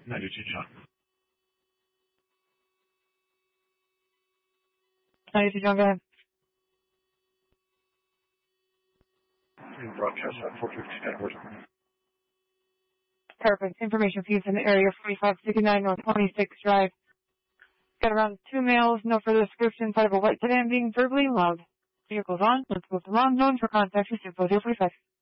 92 John. 92 John, go ahead. Broadcast at 459 West. Perfect. Information for you in the area 4569 North 26th Drive. Got around 2 males, no further description, inside of a white sedan being verbally loud. Vehicles on, let's move along, known for contact, receive 4045.